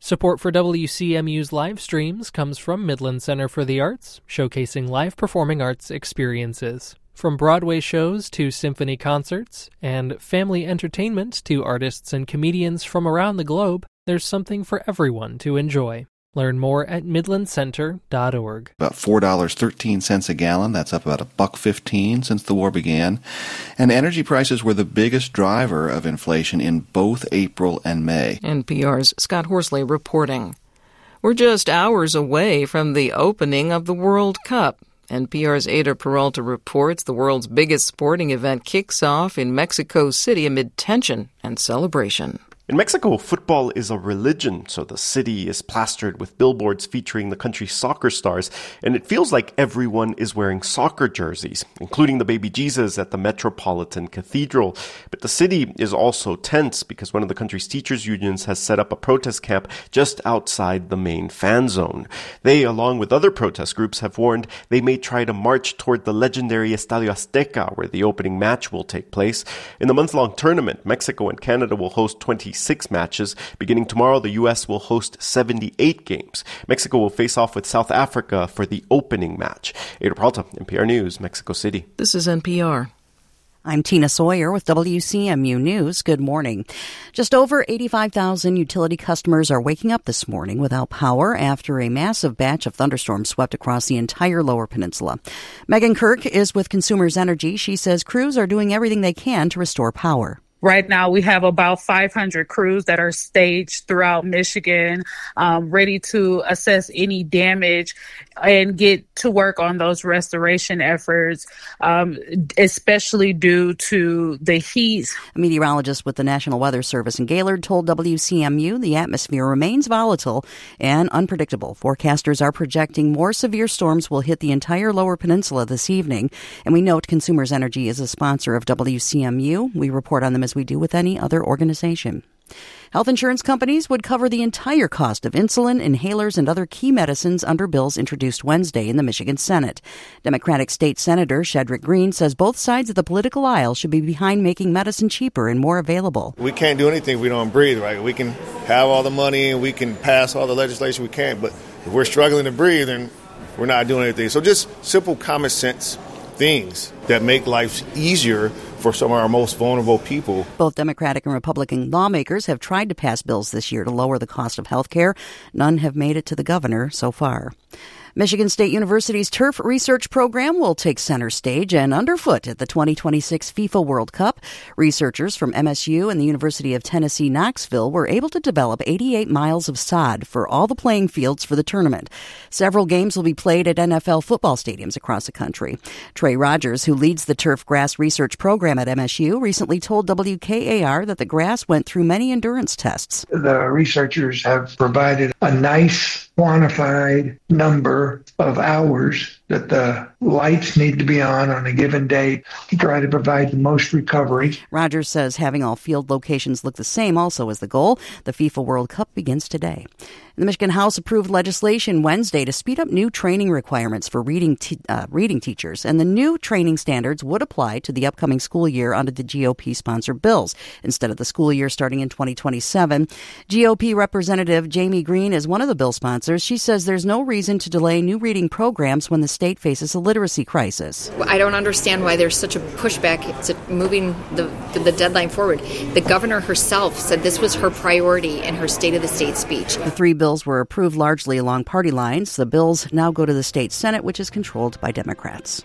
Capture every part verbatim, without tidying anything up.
Support for W C M U's live streams comes from Midland Center for the Arts, showcasing live performing arts experiences. From Broadway shows to symphony concerts, and family entertainment to artists and comedians from around the globe, there's something for everyone to enjoy. Learn more at midland center dot org. About four dollars and thirteen cents a gallon. That's up about a buck fifteen since the war began. And energy prices were the biggest driver of inflation in both April and May. N P R's Scott Horsley reporting. We're just hours away from the opening of the World Cup. N P R's Ada Peralta reports the world's biggest sporting event kicks off in Mexico City amid tension and celebration. In Mexico, football is a religion, so the city is plastered with billboards featuring the country's soccer stars, and it feels like everyone is wearing soccer jerseys, including the baby Jesus at the Metropolitan Cathedral. But the city is also tense because one of the country's teachers' unions has set up a protest camp just outside the main fan zone. They, along with other protest groups, have warned they may try to march toward the legendary Estadio Azteca, where the opening match will take place. In the month-long tournament, Mexico and Canada will host twenty-six matches. Beginning tomorrow, the U S will host seventy-eight games. Mexico will face off with South Africa for the opening match. Ada Peralta, N P R News, Mexico City. This is N P R. I'm Tina Sawyer with W C M U News. Good morning. Just over eighty-five thousand utility customers are waking up this morning without power after a massive batch of thunderstorms swept across the entire Lower Peninsula. Megan Kirk is with Consumers Energy. She says crews are doing everything they can to restore power. Right now, we have about five hundred crews that are staged throughout Michigan, um, ready to assess any damage and get to work on those restoration efforts, um, especially due to the heat. A meteorologist with the National Weather Service in Gaylord told W C M U the atmosphere remains volatile and unpredictable. Forecasters are projecting more severe storms will hit the entire Lower Peninsula this evening. And we note Consumers Energy is a sponsor of W C M U. We report on them as we do with any other organization. Health insurance companies would cover the entire cost of insulin, inhalers, and other key medicines under bills introduced Wednesday in the Michigan Senate. Democratic State Senator Shedrick Green says both sides of the political aisle should be behind making medicine cheaper and more available. We can't do anything if we don't breathe, right? We can have all the money and we can pass all the legislation we can, but if we're struggling to breathe, then we're not doing anything. So just simple common sense things that make life easier for some of our most vulnerable people. Both Democratic and Republican lawmakers have tried to pass bills this year to lower the cost of health care. None have made it to the governor so far. Michigan State University's turf research program will take center stage and underfoot at the twenty twenty-six FIFA World Cup. Researchers from M S U and the University of Tennessee Knoxville were able to develop eighty-eight miles of sod for all the playing fields for the tournament. Several games will be played at N F L football stadiums across the country. Trey Rogers, who leads the turf grass research program at M S U, recently told W K A R that the grass went through many endurance tests. The researchers have provided a nice quantified number of hours that the lights need to be on on a given day to try to provide the most recovery. Rogers says having all field locations look the same also is the goal. The FIFA World Cup begins today. The Michigan House approved legislation Wednesday to speed up new training requirements for reading te- uh, reading teachers, and the new training standards would apply to the upcoming school year under the G O P-sponsored bills instead of the school year starting in twenty twenty-seven. G O P Representative Jamie Green is one of the bill sponsors. She says there's no reason to delay new reading programs when the state faces a literacy crisis. I don't understand why there's such a pushback to moving the, the deadline forward. The governor herself said this was her priority in her State of the State speech. The three bills were approved largely along party lines. The bills now go to the state Senate, which is controlled by Democrats.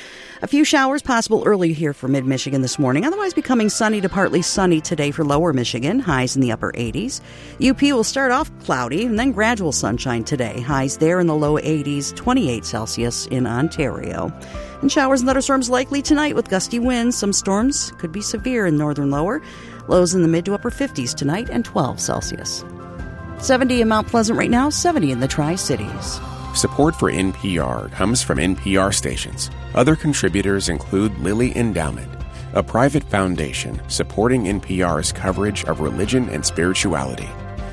A few showers possible early here for mid-Michigan this morning, otherwise becoming sunny to partly sunny today for lower Michigan, highs in the upper eighties. U P will start off cloudy and then gradual sunshine today, highs there in the low eighties, twenty-eight Celsius in Ontario. And showers and thunderstorms likely tonight with gusty winds. Some storms could be severe in northern lower. Lows in the mid to upper fifties tonight and twelve Celsius. seventy in Mount Pleasant right now, seventy in the Tri-Cities. Support for N P R comes from N P R stations. Other contributors include Lilly Endowment, a private foundation supporting N P R's coverage of religion and spirituality,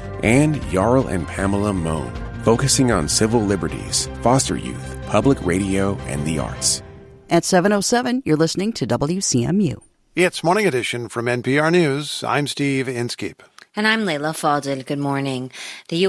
and Jarl and Pamela Mohn, focusing on civil liberties, foster youth, public radio, and the arts. At seven oh seven, you're listening to W C M U. It's Morning Edition from N P R News. I'm Steve Inskeep. And I'm Layla Fadel. Good morning. The U